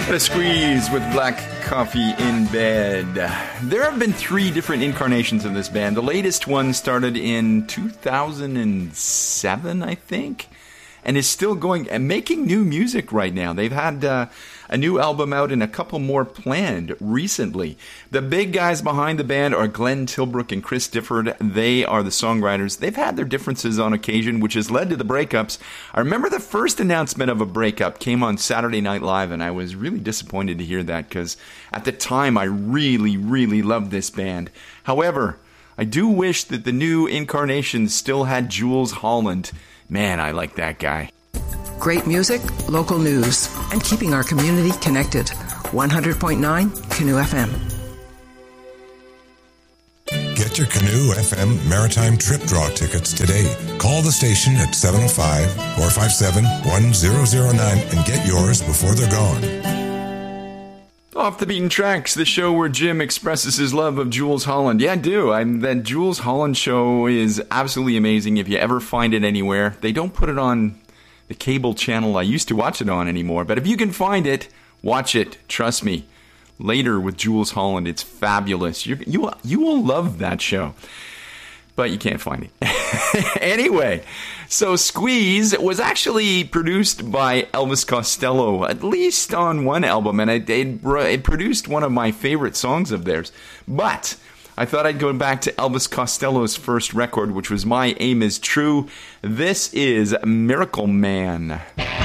The Squeeze with Black Coffee in Bed. There have been 3 different incarnations of this band. The latest one started in 2007, I think, and is still going and making new music right now. They've had a new album out and a couple more planned recently. The big guys behind the band are Glenn Tilbrook and Chris Difford. They are the songwriters. They've had their differences on occasion, which has led to the breakups. I remember the first announcement of a breakup came on Saturday Night Live, and I was really disappointed to hear that because at the time I really, really loved this band. However, I do wish that the new incarnation still had Jools Holland. Man, I like that guy. Great music, local news, and keeping our community connected. 100.9 Canoe FM. Get your Canoe FM Maritime Trip Draw tickets today. Call the station at 705-457-1009 and get yours before they're gone. Off the Beaten Tracks, the show where Jim expresses his love of Jools Holland. Yeah, I do. That Jools Holland show is absolutely amazing if you ever find it anywhere. They don't put it on the cable channel I used to watch it on anymore, but if you can find it, watch it. Trust me. Later with Jools Holland, it's fabulous. You will love that show, but you can't find it. Anyway, so Squeeze was actually produced by Elvis Costello, at least on one album, and it produced one of my favorite songs of theirs. But I thought I'd go back to Elvis Costello's first record, which was My Aim Is True. This is Miracle Man.